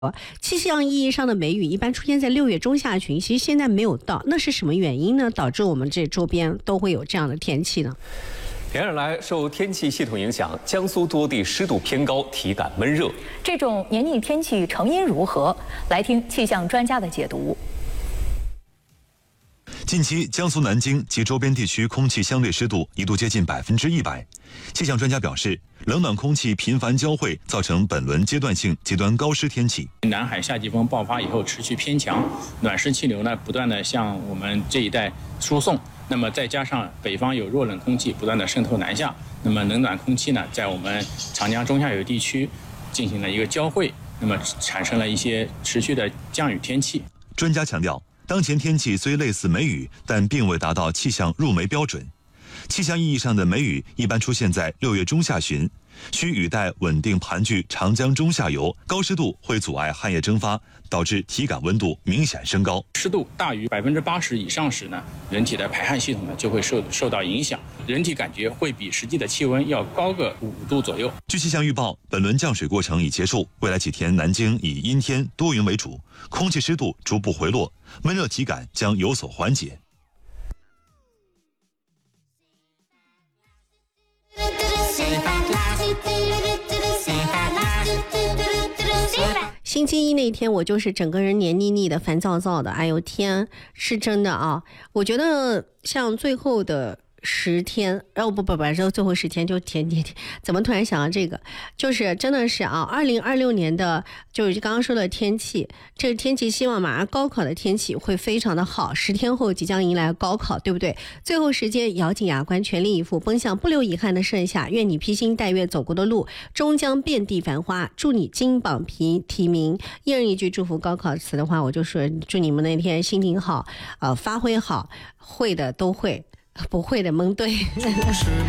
气象意义上的梅雨一般出现在6月中下旬，其实现在没有到，那是什么原因呢？导致我们这周边都会有这样的天气呢？ 连日来，受天气系统影响，江苏多地湿度偏高，体感闷热。 这种黏腻天气成因如何？来听气象专家的解读。 近期，江苏南京及周边地区空气相对湿度一度接近100%。气象专家表示，冷暖空气频繁交汇，造成本轮阶段性极端高湿天气。 南海夏季风爆发以后持续偏强，暖湿气流呢不断的向我们这一带输送。那么再加上北方有弱冷空气不断的渗透南下，那么冷暖空气呢在我们长江中下游地区进行了一个交汇，那么产生了一些持续的降雨天气。 专家强调，当前天气虽类似梅雨，但并未达到气象入梅标准。气象意义上的梅雨一般出现在6月中下旬，需雨带稳定盘踞长江中下游，高湿度会阻碍汗液蒸发，导致体感温度明显升高。 湿度大于80%以上时呢，人体的排汗系统呢就会受到影响，人体感觉会比实际的气温要高个5度左右。 据气象预报，本轮降水过程已结束，未来几天南京以阴天多云为主，空气湿度逐步回落，闷热体感将有所缓解。 星期一那天，我就是整个人黏腻腻的、烦躁躁的。哎呦天，是真的啊！我觉得像最后的10天，最后10天就天，怎么突然想到这个？就是真的是啊，2026年的，就是刚刚说的天气，这个天气希望马上高考的天气会非常的好。10天后即将迎来高考，对不对？最后时间，咬紧牙关，全力以赴，奔向不留遗憾的盛夏。愿你披星戴月走过的路，终将遍地繁花。祝你金榜题名。一人一句祝福高考词的话，我就说祝你们那天心情好，发挥好，会的都会。不会的蒙对